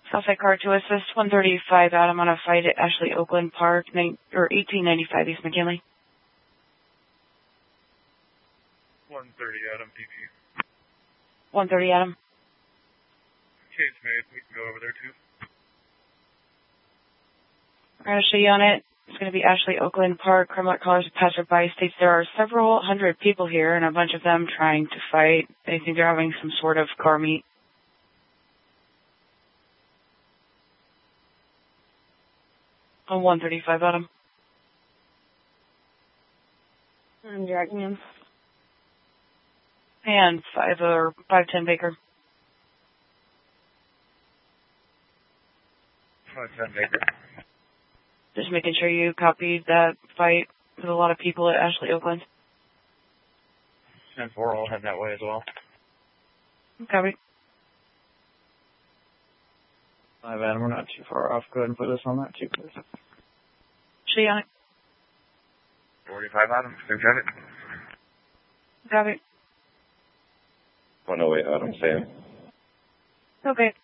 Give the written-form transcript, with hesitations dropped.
Southside car to assist 135 Adam on a fight at Ashley Oakland Park, 1895 East McKinley. 130 Adam, PP. 130 Adam. Case made. We can go over there too. We're going to show you on it. It's going to be Ashley Oakland Park. Criminal callers a passerby states there are several hundred people here and a bunch of them trying to fight. They think they're having some sort of car meet. On 135 Adam. I'm dragging him. And 510 Baker. 510 Baker. Just making sure you copied that fight with a lot of people at Ashley Oakland. 10-4, I'll head that way as well. Copy. 5 Adam, we're not too far off. Go ahead and put us on that too, please. Show you on it. 45 Adam, same traffic. Copy. 108 Adam, Sam. Okay.